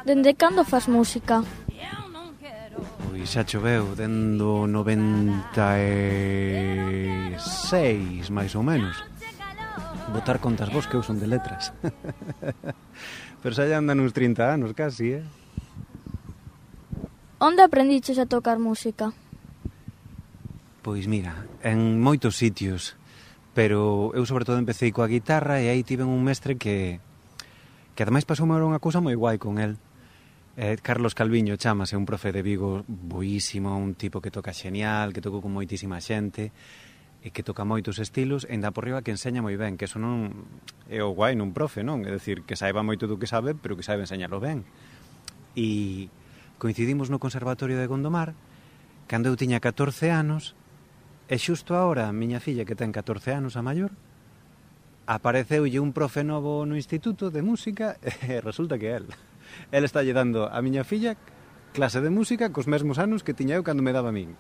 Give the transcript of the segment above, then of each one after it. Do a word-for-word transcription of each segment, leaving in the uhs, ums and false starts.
Dende cando fas música? Pois xa choveu dendo noventa e seis, máis ou menos. Botar contas vos que eu son de letras. Pero xa ya andan uns trinta anos casi, eh? Onde aprendiches a tocar música? Pois mira, en moitos sitios. Pero eu sobre todo empecé coa guitarra e aí tiven un mestre que que ademais pasoume unha cousa moi guai con el. Eh, Carlos Calviño chamase, un profe de Vigo boísimo, un tipo que toca xenial, que tocou con moitísima xente e que toca moitos estilos, e ainda por riba que enseña moi ben, que eso non é o guai nun profe, non? É dicir, que saiba moito do que sabe, pero que saiba enseñarlo ben. E coincidimos no Conservatorio de Gondomar cando eu tiña catorce anos. E xusto agora, a miña filla, que ten catorce anos, a maior, apareceulle un profe novo no instituto de música e resulta que é el. El está lle dando a miña filla clase de música cos mesmos anos que tiña eu cando me daba a min.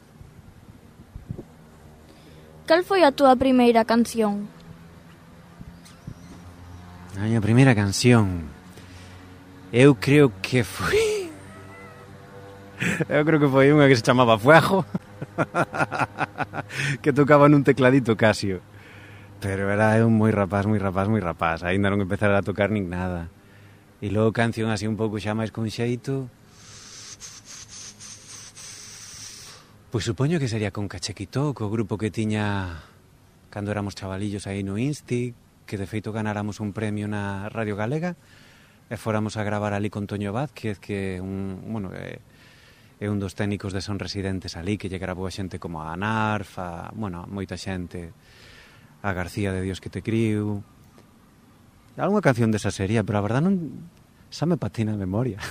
Cal foi a túa primeira canción? A miña primeira canción... Eu creo que foi... Eu creo que foi unha que se chamaba Fuego... que tocaba nun tecladito Casio, pero era un moi rapaz, moi rapaz, moi rapaz, aínda non empezara a tocar nin nada. E logo canción así un pouco xa máis con xeito, pois supoño que sería con Cachequitó, co grupo que tiña cando éramos chavalillos aí no Insti, que de feito ganáramos un premio na Radio Galega e fóramos a gravar ali con Toño Vázquez, que un, bueno, é é un dos técnicos de Son Residentes ali, que lle grabou a xente como a Narf, a, bueno, moita xente, a García de Dios que te criu. Alguna canción desa sería, pero a verdad non xa me patina a memoria.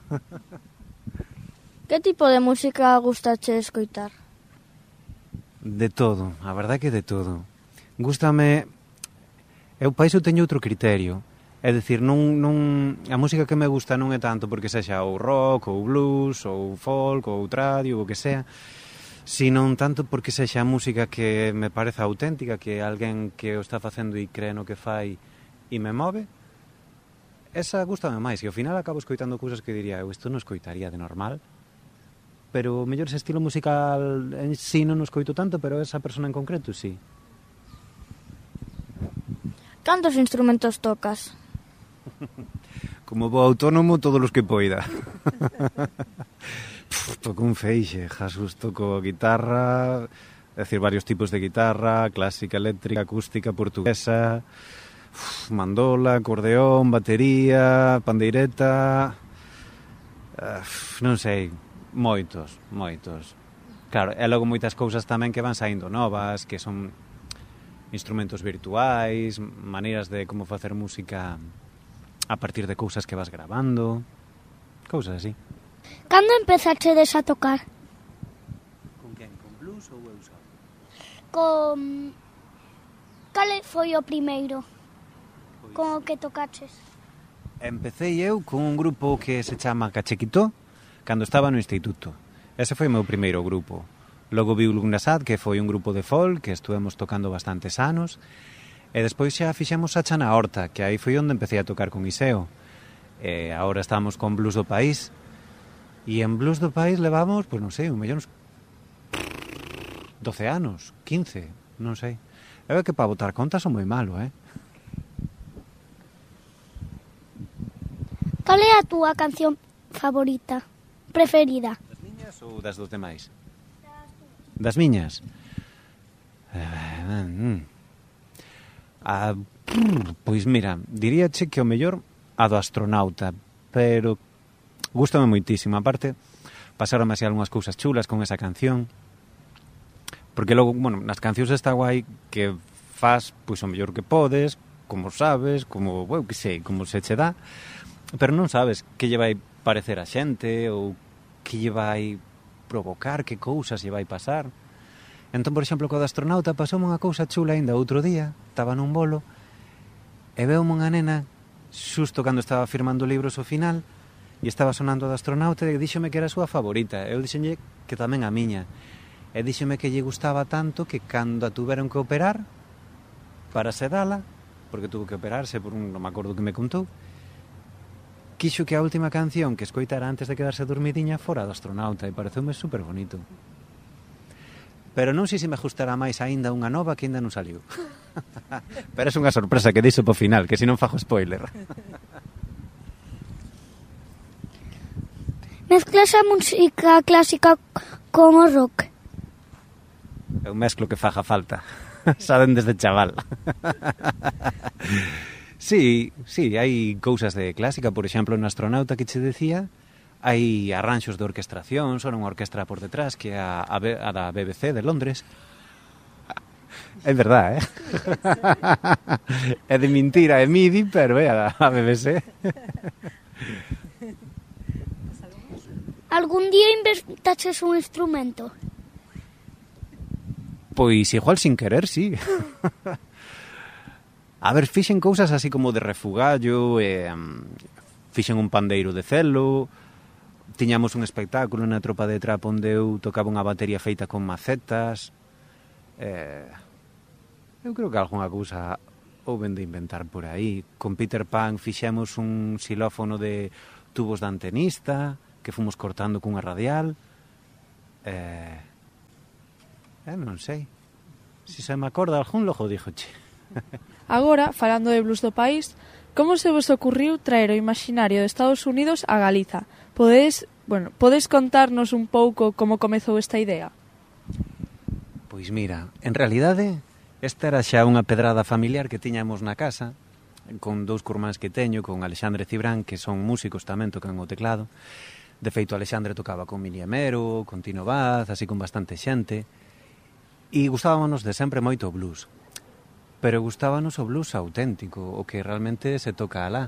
Que tipo de música gustache escoitar? De todo, a verdad que de todo. Gústame... Eu país eu teño outro criterio. É dicir, non, non, a música que me gusta non é tanto porque sexa ou rock, ou blues, ou folk, ou tradio, ou o que sea, sino tanto porque sexa música que me pareza auténtica, que alguén que o está facendo e cree no que fai e me move, esa gustame máis. E ao final acabo escoitando cousas que diría, eu isto non escoitaría de normal, pero mellor ese estilo musical en sí non o escoito tanto, pero esa persona en concreto sí. Cantos instrumentos tocas? Como bo autónomo, todos os que poida. Pff, toco un feixe, Jesús, toco guitarra, é dicir, varios tipos de guitarra, clásica, eléctrica, acústica, portuguesa, uf, mandola, acordeón, batería, pandeireta, uf, non sei, moitos, moitos. Claro, e logo moitas cousas tamén que van saindo novas, que son instrumentos virtuais, maneiras de como facer música a partir de cousas que vas grabando, cousas así. Cando empezachedes a tocar? Con quen? Con blues ou eu só? Con... Cal foi o primeiro? Pois... Con o que tocaches? Empecé eu con un grupo que se chama Cachequitó, cando estaba no instituto. Ese foi o meu primeiro grupo. Logo vi o Lugnasad, que foi un grupo de folk, que estuvemos tocando bastantes anos, e despois xa fixemos a Chana Horta, que aí foi onde empecé a tocar con Iseo. E agora estamos con Blues do País. E en Blues do País levamos, pois non sei, un mellón, doce anos, quince, non sei. É que para botar contas son moi malo, eh? Cal é a túa canción favorita, preferida? Das miñas ou das dos demais? Das miñas? Eh, ah, pois mira, diríache que o mellor a do Astronauta, pero gústame moitísimo. Aparte, pasaron así algunhas cousas chulas con esa canción, porque logo, bueno, nas cancións está guai que faz, pois, o mellor que podes, como sabes, como, bueno, que sei, como se che dá, pero non sabes que lle vai parecer a xente ou que lle vai provocar, que cousas lle vai pasar. Entón, por exemplo, co do Astronauta pasoume unha cousa chula ainda outro día, estaba nun bolo, e veume unha nena xusto cando estaba firmando libros ao final e estaba sonando do Astronauta e díxome que era a súa favorita. Eu díxenlle que tamén a miña. E díxome que lle gustaba tanto que cando a tuveron que operar para sedala, porque tuvo que operarse por un, non me acordo que me contou, quixo que a última canción que escoitara antes de quedarse dormidiña fora do astronauta e pareceume super bonito. Pero non sei se me gustará máis aínda unha nova que aínda non saliu. Pero é unha sorpresa que dixo po final, que se non fajo spoiler. Mezclas a música clásica con o rock? Eu mezclo que faja falta. Saben desde chaval. Sí, sí, hai cousas de clásica. Por exemplo, no astronauta que che decía, hai arranxos de orquestración, son unha orquestra por detrás, que é a, a, a da B B C de Londres. É verdad, eh? É de mentira, é midi, pero é a, a B B C. Algún día inventaches un instrumento? Pois igual sin querer, sí. A ver, fixen cousas así como de refugallo, eh, fixen un pandeiro de celo, tiñamos un espectáculo na tropa de trap onde eu tocaba unha batería feita con macetas. Eh, eu creo que algunha cousa houben de inventar por aí. Con Peter Pan fixemos un xilófono de tubos de antenista que fomos cortando cunha radial. Eh, eh, non sei. Se se me acorda algún logo dixoche. Agora, falando de blues do país, como se vos ocurriu traer o imaginario de Estados Unidos a Galiza? Podes, bueno, podes contarnos un pouco como comezou esta idea? Pois mira, en realidade, esta era xa unha pedrada familiar que tiñamos na casa, con dous curmáns que teño, con Alexandre Cibrán, que son músicos tamén, tocan o teclado. De feito, Alexandre tocaba con Mili Amero, con Tino Vaz, así con bastante xente. E gustábamos de sempre moito o blues. Pero gustábanos o blues auténtico, o que realmente se toca alá.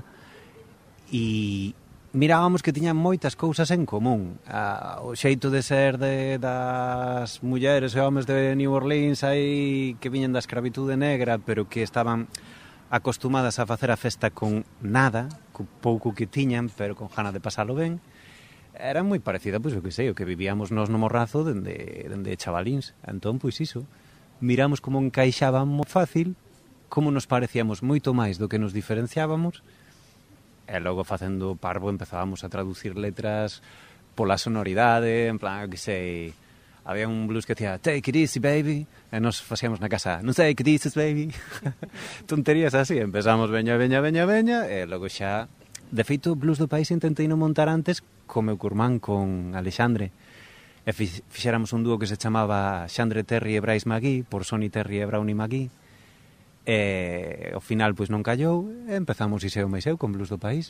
E mirábamos que tiñan moitas cousas en común. Ah, o xeito de ser de, das mulleres e homes de New Orleans aí que viñen da escravitude negra, pero que estaban acostumadas a facer a festa con nada, co pouco que tiñan, pero con gana de pasalo ben. Era moi parecida, pois, o que sei, o que vivíamos nós no Morrazo dende, dende chavalíns. Entón, pois iso, miramos como encaixábamos fácil, como nos parecíamos moito máis do que nos diferenciábamos, e logo facendo parvo empezábamos a traducir letras pola sonoridade, en plan, o que sei, había un blues que decía take it easy baby, e nos facíamos na casa no take it easy baby. Tonterías así, empezamos veña, veña, veña, veña, e logo xa. De feito, blues do país intentei non montar antes co meu curmán, con Alexandre, e fixéramos un dúo que se chamaba Xandre Terry e Bryce McGee, por Sonny Terry e Brownie McGee, e ao final pois non callou, e empezamos Iseo máis eu con blues do país.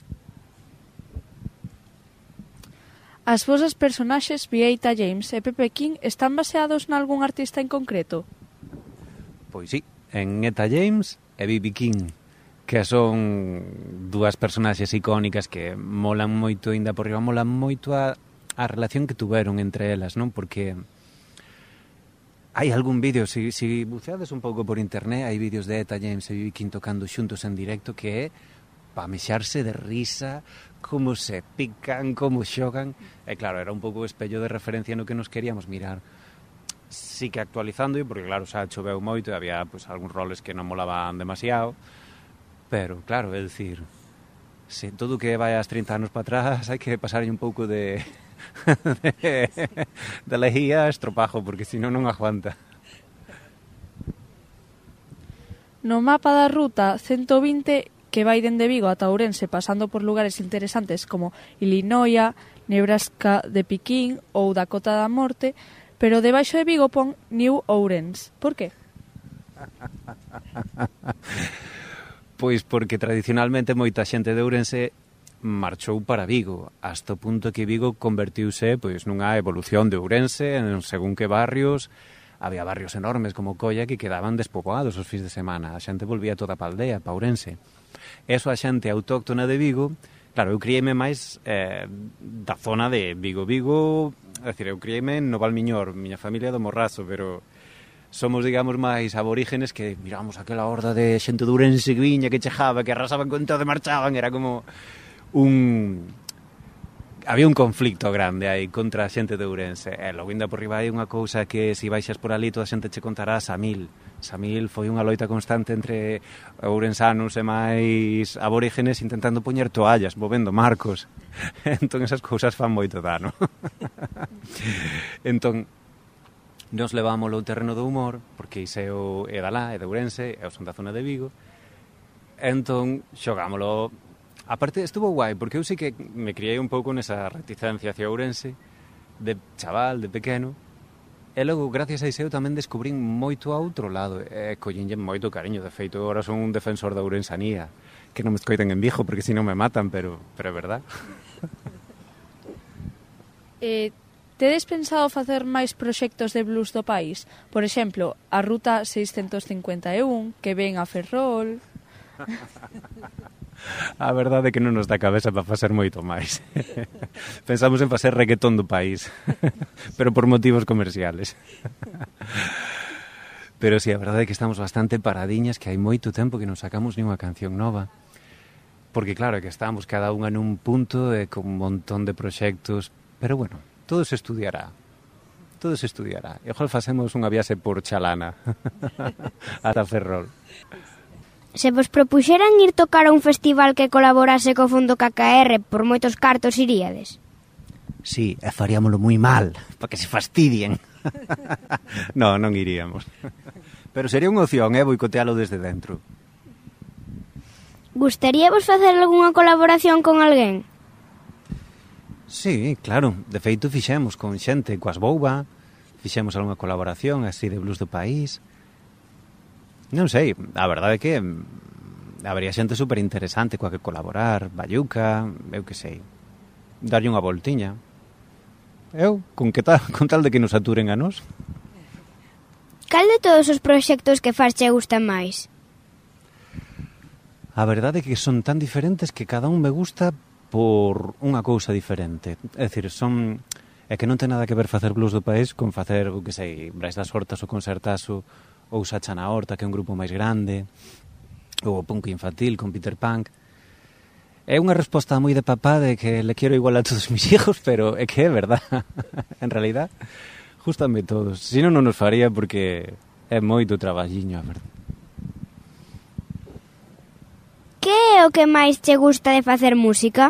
As vosas personaxes Vieita James e Pepe King están baseados nalgún artista en concreto? Pois sí, en Eta James e B B King, que son dúas personaxes icónicas que molan moito, ainda por riba, molan moito a, a relación que tuveron entre elas, non? Porque hai algún vídeo, se si, si buceades un pouco por internet, hai vídeos de Eta James e B B King tocando xuntos en directo que é pa mexarse de risa, como se pican, como xogan. E claro, era un pouco o espello de referencia no que nos queríamos mirar. Sí que actualizando, porque claro, xa choveu moito e había pues, algúns roles que non molaban demasiado. Pero, claro, é dicir, se todo que vai ás trinta anos para atrás hai que pasarlle un pouco de de, de lejía a estropajo, porque senón non aguanta. No mapa da ruta ciento vinte, que vai dende Vigo ata Ourense, pasando por lugares interesantes como Illinois, Nebraska de Piquín ou Dakota da Morte, pero debaixo de Vigo pon New Ourense. Por qué? Pois porque tradicionalmente moita xente de Ourense marchou para Vigo, hasta o punto que Vigo convertiuse pois nunha evolución de Ourense en según que barrios. Había barrios enormes como Colla que quedaban despoboados os fins de semana. A xente volvía toda pa aldea, pa Ourense. Eso a xente autóctona de Vigo, claro, eu criei-me máis eh, da zona de Vigo. Vigo, é dicir, eu criei-me no Valmiñor, miña familia do Morrazo, pero somos, digamos, máis aborígenes que miramos aquela horda de xente de Ourense que viña, que chejaba, que arrasaban con todo e marchaban. Era como un... Había un conflicto grande aí contra a xente de Ourense. E logo ainda por riba hai unha cousa que se baixas por ali toda a xente che contarás a mil. Samil foi unha loita constante entre ourensanos e máis aborígenes intentando poñer toallas, movendo marcos. Entón esas cousas fan moito dano. Entón, nos levámoslo ao terreno do humor, porque Iseo é da lá, é de Ourense, eu son da zona de Vigo. Entón, xogámoslo. Aparte, estuvo guai, porque eu sí que me criei un pouco nesa reticencia hacia Ourense, de chaval, de pequeno. E logo, gracias a Iseo, tamén descubrín moito a outro lado. E collinlle moito cariño. De feito, agora son un defensor da ourensanía. Que non me escoiten en Vigo, porque si non me matan, pero, pero é verdad. Eh, tedes pensado facer máis proxectos de blues do país? Por exemplo, a Ruta seiscentos cincuenta e un, que ven a Ferrol... A verdade é que non nos dá cabeza para facer moito máis. Pensamos en facer reggaetón do país, pero por motivos comerciales. Pero si, sí, a verdade é que estamos bastante paradiñas, que hai moito tempo que non sacamos ni unha canción nova. Porque claro, é que estamos cada unha nun punto e con un montón de proxectos, pero bueno, todo se estudiará. Todo se estudiará. E ojalá facemos unha viaxe por Chalana ata Ferrol. Se vos propuxeran ir tocar a un festival que colaborase co Fondo K K R, por moitos cartos iríades? Sí, e faríamolo moi mal, para que se fastidien. No, non iríamos. Pero sería unha opción, eh, boicotealo desde dentro. Gustaríavos facer algunha colaboración con alguén? Sí, claro. De feito, fixemos con xente coas Bouba, fixemos algunha colaboración así de blues do país. Non sei, a verdade é que habería xente super interesante coa que colaborar, Bayuca, eu que sei, darlle unha voltiña. Eu, con que tal, con tal de que nos aturen a nós. Cal de todos os proxectos que faz che gusta máis? A verdade é que son tan diferentes que cada un me gusta por unha cousa diferente. É dicir, son... é que non ten nada que ver facer blues do país con facer, eu que sei, Brais das Hortas ou Concertazo, ou Sacha na Horta, que é un grupo máis grande, ou o Punk Infantil con Peter Punk. É unha resposta moi de papá de que le quero igual a todos mis hijos, pero é que é verdad. En realidad, justamente todos. Si non, non nos faría porque é moito traballiño, a verdad. Que é o que máis che gusta de facer música?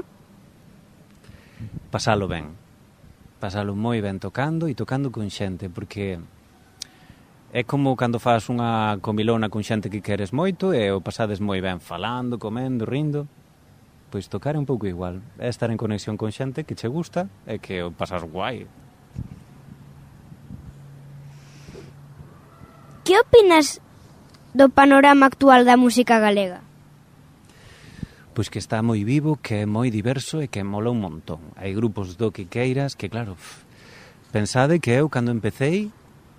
Pasalo ben. Pasalo moi ben tocando e tocando con xente, porque... é como cando faz unha comilona con xente que queres moito e o pasades moi ben falando, comendo, rindo. Pois tocar é un pouco igual. É estar en conexión con xente que che gusta e que o pasas guai. Que opinas do panorama actual da música galega? Pois que está moi vivo, que é moi diverso e que mola un montón. Hai grupos do que queiras que, claro, pff, pensade que eu, cando empecéi,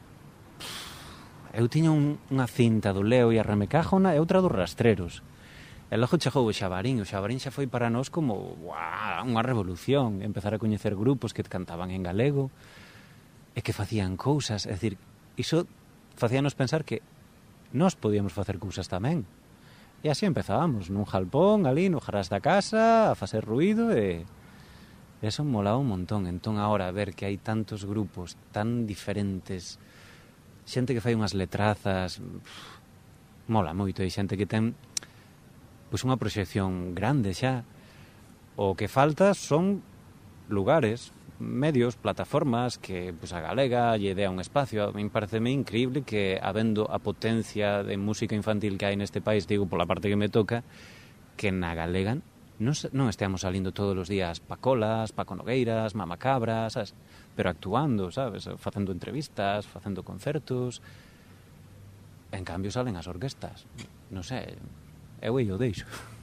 eu tiña un, unha cinta do Leo e a Remecájona e outra dos Rastreros. E logo chegou o Xabarín. O Xabarín xa foi para nós como uah, unha revolución. Empezar a coñecer grupos que cantaban en galego e que facían cousas. É dicir, iso facíanos pensar que nós podíamos facer cousas tamén. E así empezábamos, nun jalpón, ali, no jarás da casa, a facer ruído e... eso molaba un montón. Entón, agora, ver que hai tantos grupos tan diferentes... xente que fai unhas letrazas, pff, mola moito, e xente que ten pois unha proxección grande xa. O que falta son lugares, medios, plataformas que pois, a galega lle dea un espacio. A mí pareceme increíble que, habendo a potencia de música infantil que hai neste país, digo pola parte que me toca, que na galega non, non esteamos salindo todos os días Pacolas, Paco Nogueiras, Mamacabras, sabes? Pero actuando, sabes? Facendo entrevistas, facendo concertos. En cambio salen as orquestas. Non sei, eu aí o deixo.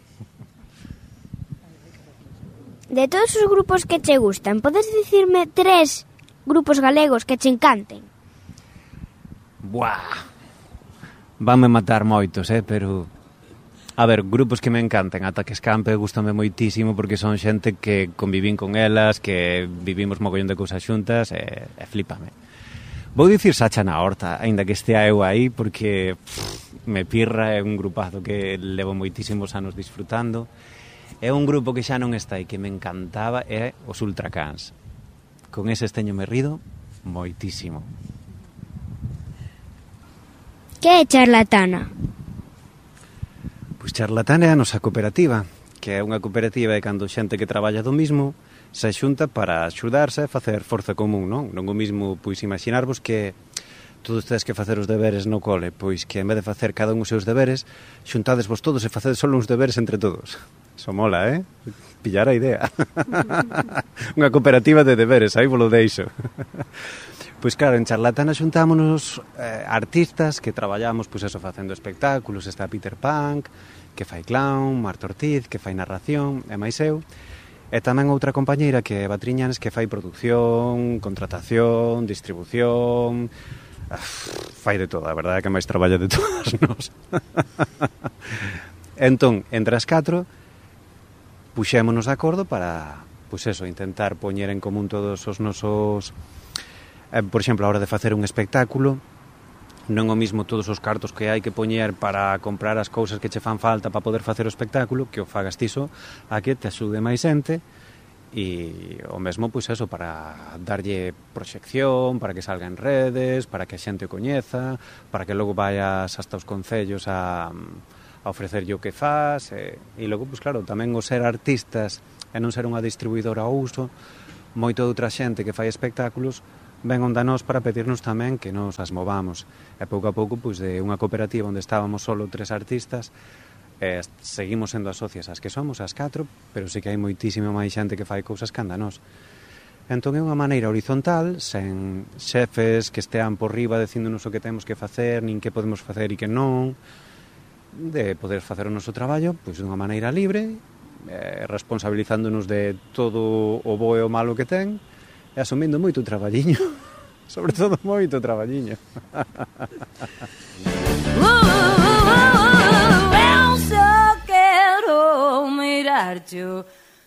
De todos os grupos que che gustan, podes dicirme tres grupos galegos que che encanten? Buah! Vanme matar moitos, eh? Pero... a ver, grupos que me encantan, Ata que Escampe, gustame moitísimo porque son xente que convivín con elas, que vivimos mogollón de cousas xuntas e, e flipame. Vou dicir Sacha na Horta, aínda que estea eu aí, porque pff, me pirra, é un grupazo que levo moitísimos anos disfrutando. É un grupo que xa non está aí, que me encantaba, é os Ultracans. Con ese esteño me rido moitísimo. Que é Charlatana? Pois Charlatana é a nosa cooperativa, que é unha cooperativa de cando xente que traballa do mismo se xunta para axudarse a facer forza común, non? Non o mismo, pois, imaginarvos que todos tedes que facer os deberes no cole, pois que en vez de facer cada un os seus deberes, xuntadesvos todos e facedes só uns deberes entre todos. Eso mola, eh? Pillar a idea. Unha cooperativa de deberes, aí vos lo deixo. Pois claro, en Charlatana xuntámonos eh, artistas que traballamos, pois eso, facendo espectáculos. Está Peter Punk, que fai clown, Marta Ortiz, que fai narración, e máis eu. E tamén outra compañeira que é Batriñanes, que fai producción, contratación, distribución... Fai de toda, a verdade é que máis traballa de todas nós. Entón, entre as catro, puxémonos de acordo para, pois eso, intentar poñer en común todos os nosos... Eh, por exemplo, a hora de facer un espectáculo, non o mismo todos os cartos que hai que poñer para comprar as cousas que che fan falta para poder facer o espectáculo, que o fagas tiso a que te axude máis xente, e o mesmo, pois eso, para darlle proxección, para que salga en redes, para que a xente o coñeza, para que logo vayas hasta os concellos a, a ofrecerlle o que faz, e, e logo, pois claro, tamén o ser artistas e non ser unha distribuidora ao uso, moito outra xente que fai espectáculos ven onda nós para pedirnos tamén que nos as movamos. E pouco a pouco, pois, de unha cooperativa onde estábamos solo tres artistas, eh, seguimos sendo as socias as que somos, as catro, pero sí que hai moitísima máis xente que fai cousas que anda nós. Entón é unha maneira horizontal, sen xefes que estean por riba dicíndonos o que temos que facer, nin que podemos facer e que non, de poder facer o noso traballo, pois, dunha maneira libre, eh, responsabilizándonos de todo o bo e o malo que ten, e asumindo moito traballiño, sobre todo moito traballiño. Eu só quero mirar-te